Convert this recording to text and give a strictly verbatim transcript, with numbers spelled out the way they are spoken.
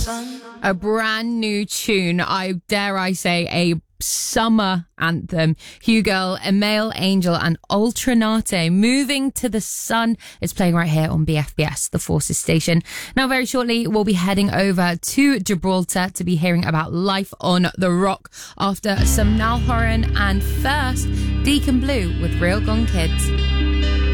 A brand new tune, I dare I say, a summer anthem. Hugo, Emile Angel and Ultranate, Moving to the Sun, is playing right here on B F B S, the Forces station. Now, very shortly, we'll be heading over to Gibraltar to be hearing about life on the rock after some Niall Horan, and first, Deacon Blue with Real Gone Kids.